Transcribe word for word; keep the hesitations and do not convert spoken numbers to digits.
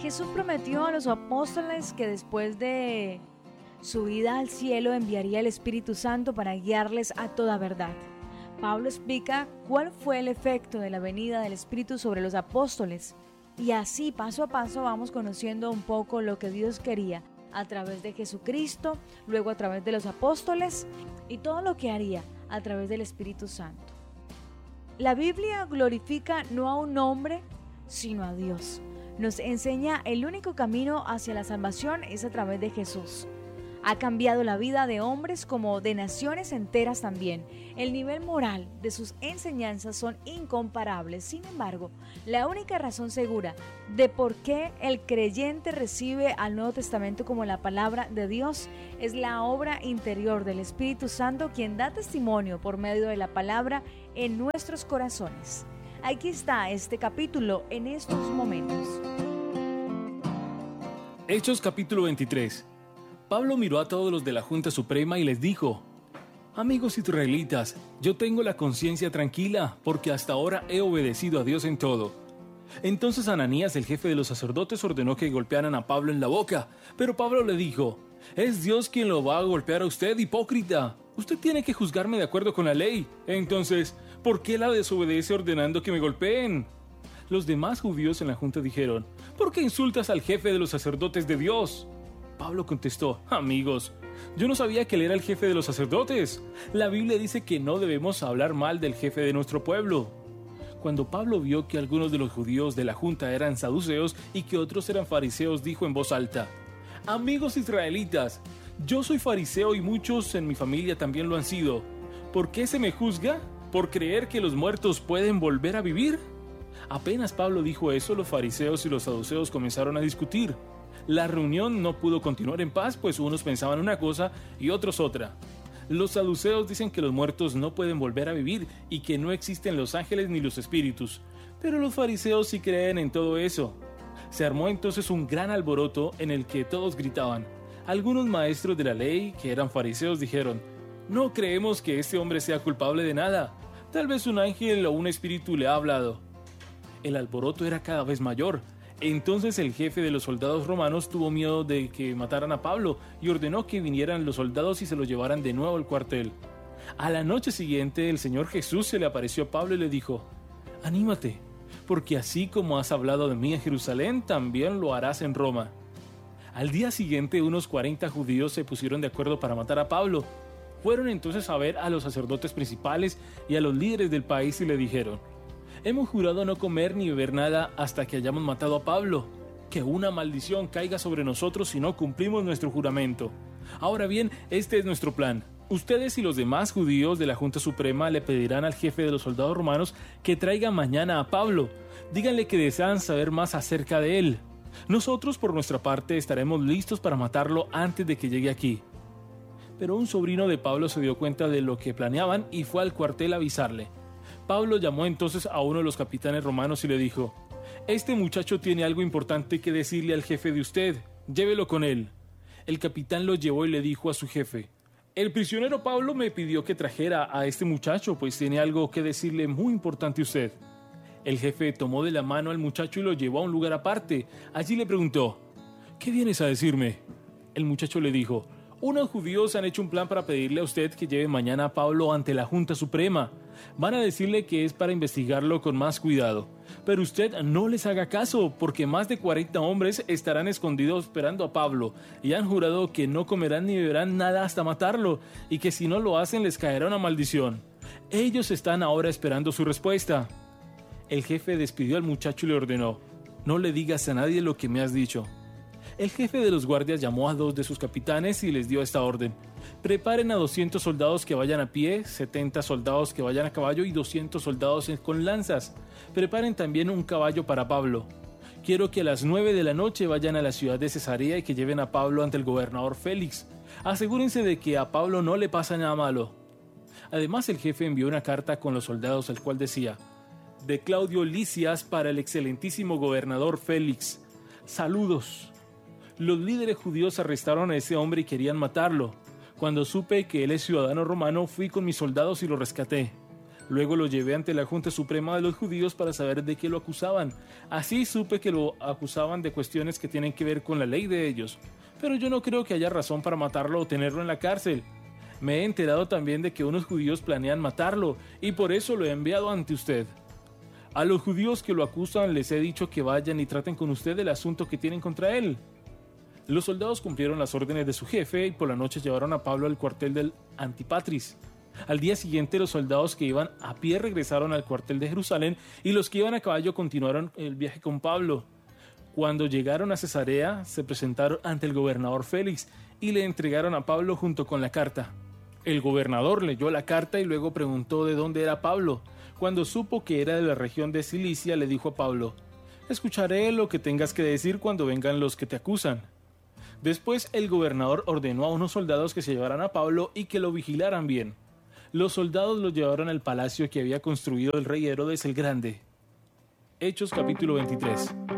Jesús prometió a los apóstoles que después de su ida al cielo enviaría el Espíritu Santo para guiarles a toda verdad. Pablo explica cuál fue el efecto de la venida del Espíritu sobre los apóstoles, y así paso a paso vamos conociendo un poco lo que Dios quería a través de Jesucristo, luego a través de los apóstoles y todo lo que haría a través del Espíritu Santo. La Biblia glorifica no a un hombre, sino a Dios. Nos enseña el único camino hacia la salvación es a través de Jesús. Ha cambiado la vida de hombres como de naciones enteras también. El nivel moral de sus enseñanzas son incomparables. Sin embargo, la única razón segura de por qué el creyente recibe al Nuevo Testamento como la palabra de Dios es la obra interior del Espíritu Santo, quien da testimonio por medio de la palabra en nuestros corazones. Aquí está este capítulo en estos momentos. Hechos capítulo veintitrés. Pablo miró a todos los de la Junta Suprema y les dijo: Amigos israelitas, yo tengo la conciencia tranquila, porque hasta ahora he obedecido a Dios en todo. Entonces Ananías, el jefe de los sacerdotes, ordenó que golpearan a Pablo en la boca, pero Pablo le dijo: Es Dios quien lo va a golpear a usted, hipócrita. Usted tiene que juzgarme de acuerdo con la ley. Entonces, ¿por qué la desobedece ordenando que me golpeen? Los demás judíos en la junta dijeron: ¿Por qué insultas al jefe de los sacerdotes de Dios? Pablo contestó: Amigos, yo no sabía que él era el jefe de los sacerdotes. La Biblia dice que no debemos hablar mal del jefe de nuestro pueblo. Cuando Pablo vio que algunos de los judíos de la junta eran saduceos y que otros eran fariseos, dijo en voz alta: Amigos israelitas, yo soy fariseo y muchos en mi familia también lo han sido. ¿Por qué se me juzga? ¿Por creer que los muertos pueden volver a vivir? Apenas Pablo dijo eso, los fariseos y los saduceos comenzaron a discutir. La reunión no pudo continuar en paz, pues unos pensaban una cosa y otros otra. Los saduceos dicen que los muertos no pueden volver a vivir y que no existen los ángeles ni los espíritus, pero los fariseos sí creen en todo eso. Se armó entonces un gran alboroto en el que todos gritaban. Algunos maestros de la ley, que eran fariseos, dijeron: No creemos que este hombre sea culpable de nada. Tal vez un ángel o un espíritu le ha hablado. El alboroto era cada vez mayor. Entonces el jefe de los soldados romanos tuvo miedo de que mataran a Pablo y ordenó que vinieran los soldados y se lo llevaran de nuevo al cuartel. A la noche siguiente el Señor Jesús se le apareció a Pablo y le dijo: Anímate, porque así como has hablado de mí en Jerusalén, también lo harás en Roma. Al día siguiente unos cuarenta judíos se pusieron de acuerdo para matar a Pablo. Fueron entonces a ver a los sacerdotes principales y a los líderes del país y le dijeron: Hemos jurado no comer ni beber nada hasta que hayamos matado a Pablo. Que una maldición caiga sobre nosotros si no cumplimos nuestro juramento. Ahora bien, este es nuestro plan. Ustedes y los demás judíos de la Junta Suprema le pedirán al jefe de los soldados romanos que traiga mañana a Pablo. Díganle que desean saber más acerca de él. Nosotros, por nuestra parte, estaremos listos para matarlo antes de que llegue aquí. Pero un sobrino de Pablo se dio cuenta de lo que planeaban y fue al cuartel a avisarle. Pablo llamó entonces a uno de los capitanes romanos y le dijo: Este muchacho tiene algo importante que decirle al jefe de usted. Llévelo con él. El capitán lo llevó y le dijo a su jefe: El prisionero Pablo me pidió que trajera a este muchacho, pues tiene algo que decirle muy importante a usted. El jefe tomó de la mano al muchacho y lo llevó a un lugar aparte. Allí le preguntó: ¿Qué vienes a decirme? El muchacho le dijo: Unos judíos han hecho un plan para pedirle a usted que lleve mañana a Pablo ante la Junta Suprema. Van a decirle que es para investigarlo con más cuidado. Pero usted no les haga caso, porque más de cuarenta hombres estarán escondidos esperando a Pablo y han jurado que no comerán ni beberán nada hasta matarlo, y que si no lo hacen les caerá una maldición. Ellos están ahora esperando su respuesta. El jefe despidió al muchacho y le ordenó: No le digas a nadie lo que me has dicho. El jefe de los guardias llamó a dos de sus capitanes y les dio esta orden: Preparen a doscientos soldados que vayan a pie, setenta soldados que vayan a caballo y doscientos soldados con lanzas. Preparen también un caballo para Pablo. Quiero que a las nueve de la noche vayan a la ciudad de Cesarea y que lleven a Pablo ante el gobernador Félix. Asegúrense de que a Pablo no le pasa nada malo. Además, el jefe envió una carta con los soldados, el cual decía: De Claudio Lisias para el excelentísimo gobernador Félix. Saludos. Los líderes judíos arrestaron a ese hombre y querían matarlo. Cuando supe que él es ciudadano romano, fui con mis soldados y lo rescaté. Luego lo llevé ante la Junta Suprema de los Judíos para saber de qué lo acusaban. Así supe que lo acusaban de cuestiones que tienen que ver con la ley de ellos. Pero yo no creo que haya razón para matarlo o tenerlo en la cárcel. Me he enterado también de que unos judíos planean matarlo, y por eso lo he enviado ante usted. A los judíos que lo acusan les he dicho que vayan y traten con usted el asunto que tienen contra él. Los soldados cumplieron las órdenes de su jefe y por la noche llevaron a Pablo al cuartel del Antipatris. Al día siguiente los soldados que iban a pie regresaron al cuartel de Jerusalén y los que iban a caballo continuaron el viaje con Pablo. Cuando llegaron a Cesarea se presentaron ante el gobernador Félix y le entregaron a Pablo junto con la carta. El gobernador leyó la carta y luego preguntó de dónde era Pablo. Cuando supo que era de la región de Cilicia, le dijo a Pablo: «Escucharé lo que tengas que decir cuando vengan los que te acusan». Después el gobernador ordenó a unos soldados que se llevaran a Pablo y que lo vigilaran bien. Los soldados lo llevaron al palacio que había construido el rey Herodes el Grande. Hechos capítulo veintitrés.